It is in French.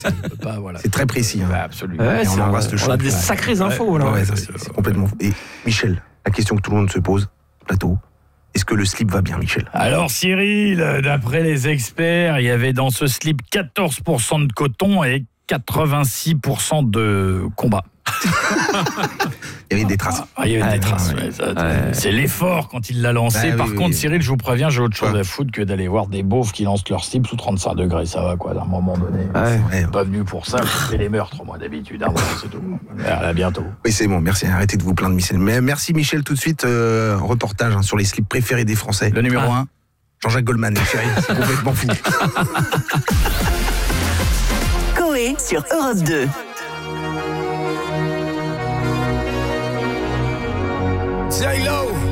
Voilà. C'est très précis. Hein. Absolument. Et on embrasse le On a champion. des sacrées infos là. Ouais, ça, c'est complètement fou. Et Michel, la question que tout le monde se pose, plateau, est-ce que le slip va bien, Michel? Alors Cyril, d'après les experts, il y avait dans ce slip 14% de coton et 86% de combat. Il y avait des traces. Il y avait des traces. C'est l'effort quand il l'a lancé. Par contre, Cyril, je vous préviens, j'ai autre chose à foutre que d'aller voir des beaufs qui lancent leur slip sous 35 degrés. Ça va quoi, à un moment donné. Je suis pas venu pour ça. Je fais les meurtres, moi, d'habitude. C'est tout. À bientôt. Oui, c'est bon, merci. Arrêtez de vous plaindre, Michel. Mais merci, Michel. Tout de suite, reportage sur les slips préférés des Français. Le numéro 1. Jean-Jacques Goldman, chérie. C'est complètement fou. Coé sur Europe 2. J-Lo.